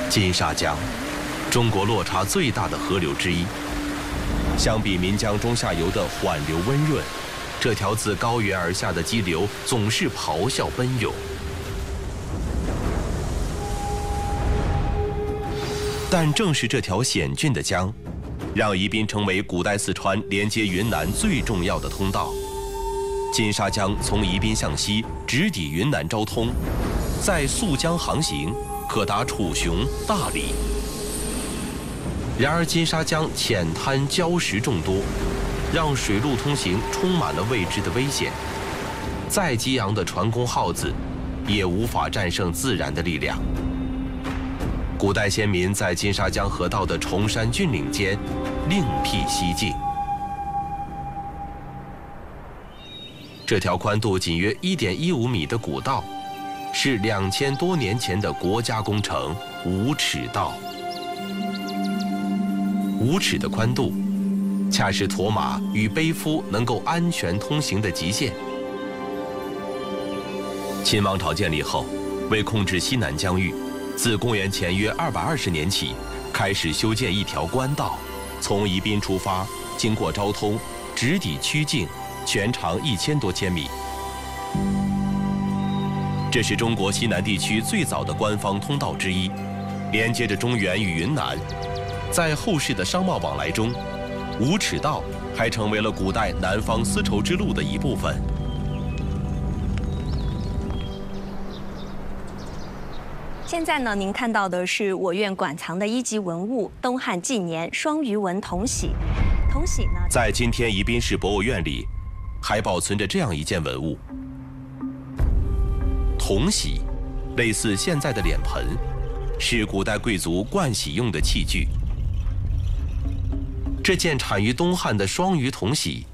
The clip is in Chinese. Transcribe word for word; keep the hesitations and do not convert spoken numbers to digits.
金沙江，中国落差最大的河流之一。相比岷江中下游的缓流温润，这条自高原而下的激流总是咆哮奔涌。但正是这条险峻的江，让宜宾成为古代四川连接云南最重要的通道。金沙江从宜宾向西直抵云南昭通，在溯江航行可达楚雄、大理。然而金沙江浅滩礁石众多，让水陆通行充满了未知的危险。再激昂的船工号子，也无法战胜自然的力量。古代先民在金沙江河道的崇山峻岭间另辟蹊径。这条宽度仅约 一点一五米的古道，是两千多年前的国家工程五尺道。五尺的宽度，恰是驮马与背夫能够安全通行的极限。秦王朝建立后，为控制西南疆域，自公元前约二百二十年起，开始修建一条官道，从宜宾出发，经过昭通，直抵曲靖，全长一千多千米。这是中国西南地区最早的官方通道之一，连接着中原与云南。在后世的商贸往来中，五尺道还成为了古代南方丝绸之路的一部分。 现在呢，您看到的是我院馆藏的一级文物——东汉纪年双鱼纹铜玺。铜玺呢， 在今天宜宾市博物院里，还保存着这样一件文物。铜玺，类似现在的脸盆，是古代贵族盥洗用的器具。这件产于东汉的双鱼铜玺，